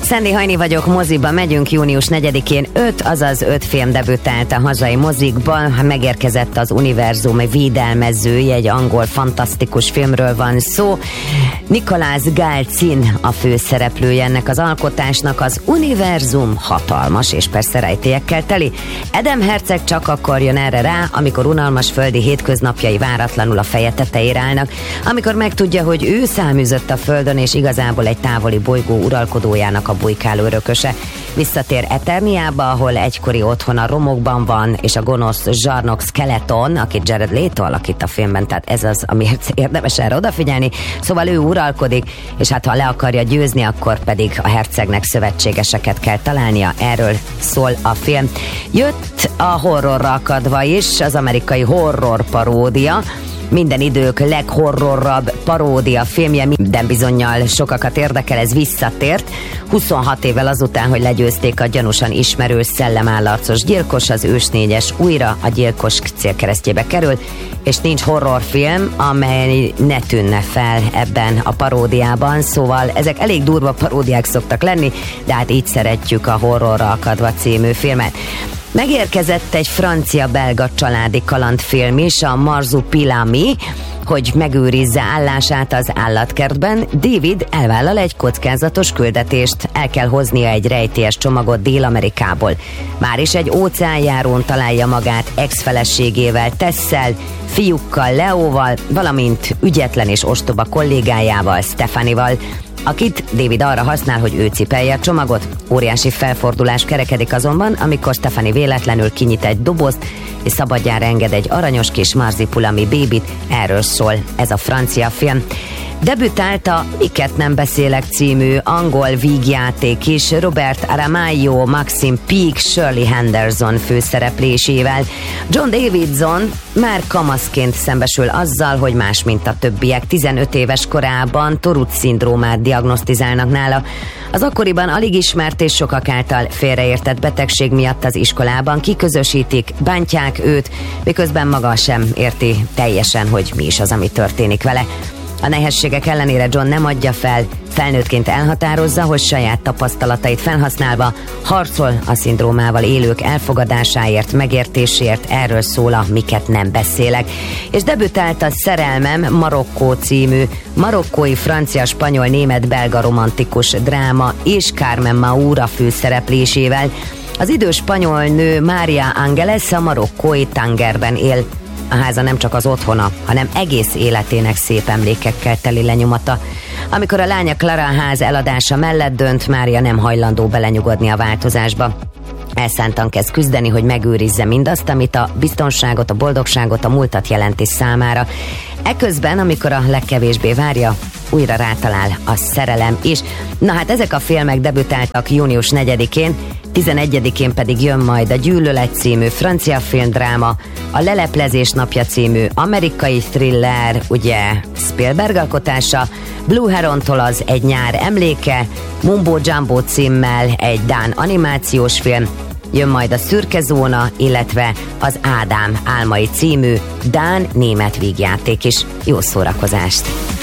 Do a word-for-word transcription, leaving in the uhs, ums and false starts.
Szendi Hajni vagyok, moziba megyünk. Június negyedikén öt, azaz öt film debütált a hazai mozikban. Megérkezett az Univerzum védelmezője, egy angol fantasztikus filmről van szó. Nicolas Galcin a főszereplője ennek az alkotásnak. Az Univerzum hatalmas és persze rejtélyekkel teli. Adam Herceg csak akkor jön erre rá, amikor unalmas földi hétköznapjai váratlanul a feje tetejére állnak, amikor megtudja, hogy ő száműzött a földön, és igazából egy távoli bolygó uralkodójának a bujkáló örököse. Visszatér Eterniába, ahol egykori otthona romokban van, és a gonosz zsarnok Skeleton, akit Jared Leto alakít a filmben, tehát ez az, amiért érdemes erre odafigyelni. Szóval ő uralkodik, és hát ha le akarja győzni, akkor pedig a hercegnek szövetségeseket kell találnia. Erről szól a film. Jött a horrorra akadva is, az amerikai horror paródia. Minden idők leghorrorabb paródia filmje, minden bizonnyal sokakat érdekel, ez visszatért. huszonhat évvel azután, hogy legyőzték a gyanúsan ismerő szellemállarcos gyilkos, az ős négyes újra a gyilkos célkeresztjébe kerül, és nincs horrorfilm, amely ne tűnne fel ebben a paródiában, szóval ezek elég durva paródiák szoktak lenni, de hát így szeretjük a Horrorra akadva című filmet. Megérkezett egy francia-belga családi kalandfilm is, a Marsupilami, hogy megőrizze állását az állatkertben. David elvállal egy kockázatos küldetést, el kell hoznia egy rejtélyes csomagot Dél-Amerikából. Már is egy óceánjárón találja magát ex-feleségével, Tessel, fiúkkal, Leóval, valamint ügyetlen és ostoba kollégájával, Stefanival, akit David arra használ, hogy ő cipelje a csomagot. Óriási felfordulás kerekedik azonban, amikor Stefani véletlenül kinyit egy dobozt, és szabadjára enged egy aranyos kis marzipulami bébit. Erről szól ez a francia film. Debütált a Miket nem beszélek című angol vígjáték is, Robert Aramayo, Maxim Peake, Shirley Henderson főszereplésével. John Davidson már kamaszként szembesül azzal, hogy más, mint a többiek. tizenöt éves korában Tourette-szindrómát diagnosztizálnak nála. Az akkoriban alig ismert és sokak által félreértett betegség miatt az iskolában kiközösítik, bántják őt, miközben maga sem érti teljesen, hogy mi is az, ami történik vele. A nehézségek ellenére John nem adja fel, felnőttként elhatározza, hogy saját tapasztalatait felhasználva harcol a szindrómával élők elfogadásáért, megértéséért. Erről szól a Miket nem beszélek. És debütált a Szerelmem Marokkó című marokkói, francia, spanyol, német, belga romantikus dráma és Carmen Maura főszereplésével. Az idős spanyol nő Maria Angeles a marokkói Tangerben él. A háza nem csak az otthona, hanem egész életének szép emlékekkel teli lenyomata. Amikor a lánya Clara a ház eladása mellett dönt, Mária nem hajlandó belenyugodni a változásba. Elszántan kezd küzdeni, hogy megőrizze mindazt, amit a biztonságot, a boldogságot, a múltat jelenti számára. Eközben, amikor a legkevésbé várja, újra rátalál a szerelem is. Na hát ezek a filmek debütáltak június negyedikén, tizenegyedikén pedig jön majd a Gyűlölet című francia filmdráma, a Leleplezés napja című amerikai thriller, ugye Spielberg alkotása, Blue Herontól az Egy nyár emléke, Mumbo Jumbo címmel egy dán animációs film, jön majd a Szürke zóna, illetve az Ádám álmai című dán-német vígjáték is. Jó szórakozást!